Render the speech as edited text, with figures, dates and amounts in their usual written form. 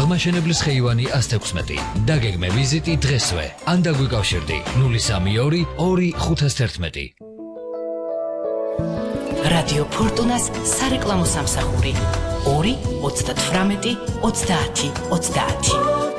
აღმაშენებლის ხეივანი 116. დაგეგმე ვიზიტი დღესვე. ან დაგვიკავშირდი 032 2 511. რადიო ფორტუნას სარეკლამო სამსახური 2 38 30 30.